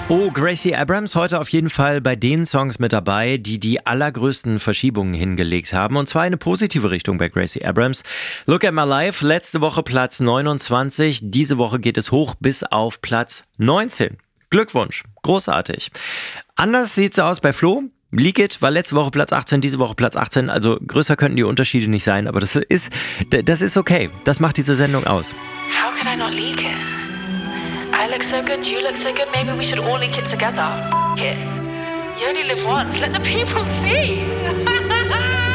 Oh, Gracie Abrams heute auf jeden Fall bei den Songs mit dabei, die die allergrößten Verschiebungen hingelegt haben. Und zwar in eine positive Richtung bei Gracie Abrams. Look at My Life, letzte Woche Platz 29. Diese Woche geht es hoch bis auf Platz 19. Glückwunsch, großartig. Anders sieht's aus bei Flo. Leak It war letzte Woche Platz 18, diese Woche Platz 18. Also größer könnten die Unterschiede nicht sein, aber das ist okay. Das macht diese Sendung aus. How could I not leak it? I look so good, you look so good, maybe we should all leak it together. F*** it. You only live once, let the people see.